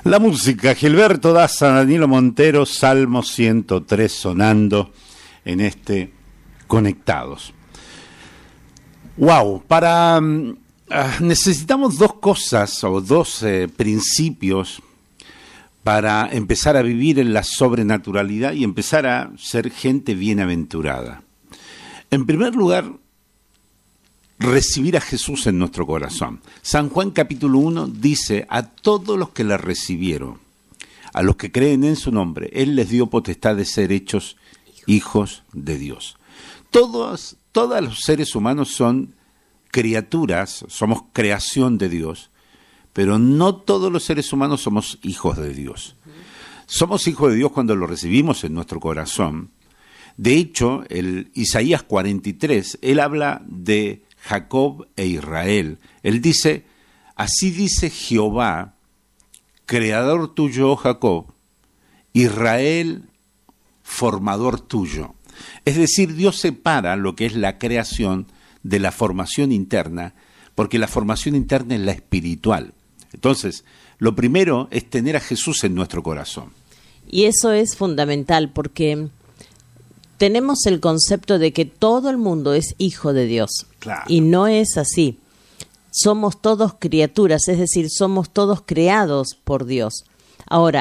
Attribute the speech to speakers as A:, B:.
A: La música, Gilberto Daza, Danilo Montero, Salmo 103 sonando en este Conectados. Wow, necesitamos dos cosas o dos principios para empezar a vivir en la sobrenaturalidad y empezar a ser gente bienaventurada. En primer lugar, recibir a Jesús en nuestro corazón. San Juan capítulo 1 dice: a todos los que le recibieron, a los que creen en su nombre, Él les dio potestad de ser hechos hijos de Dios. Todos los seres humanos son criaturas, somos creación de Dios, pero no todos los seres humanos somos hijos de Dios. Somos hijos de Dios cuando lo recibimos en nuestro corazón. De hecho, el Isaías 43, él habla de Jacob e Israel. Él dice: así dice Jehová, creador tuyo, oh Jacob, Israel, formador tuyo. Es decir, Dios separa lo que es la creación de la formación interna, porque la formación interna es la espiritual. Entonces, lo primero es tener a Jesús en nuestro corazón.
B: Y eso es fundamental, porque tenemos el concepto de que todo el mundo es hijo de Dios.
A: Claro.
B: Y no es así. Somos todos criaturas, es decir, somos todos creados por Dios. Ahora,